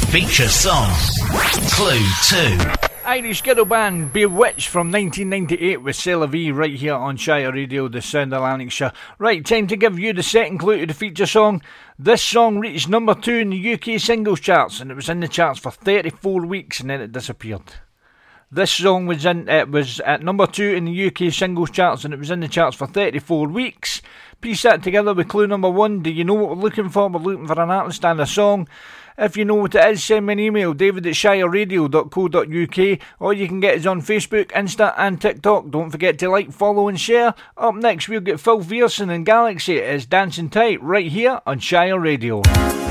Feature song. Clue 2. Irish ghetto band Bewitched from 1998 with C'est La Vie right here on Shire Radio, the Sound of Lanarkshire. Right, time to give you the second clue to the feature song. This song reached number 2 in the UK singles charts, and it was in the charts for 34 weeks and then it disappeared. This song was at number 2 in the UK singles charts, and it was in the charts for 34 weeks. Piece that together with clue number 1. Do you know what we're looking for? We're looking for an artist and a song. If you know what it is, send me an email, david@shireradio.co.uk, or you can get us on Facebook, Insta and TikTok. Don't forget to like, follow and share. Up next we'll get Phil Vierson and Galaxy. It's Dancing Tight right here on Shire Radio.